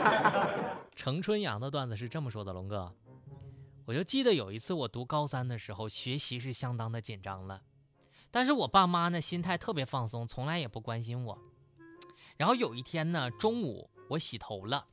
程春阳的段子是这么说的：龙哥，我就记得有一次我读高3的时候，学习是相当的紧张了，但是我爸妈呢心态特别放松，从来也不关心我。然后有一天呢，中午我洗头了，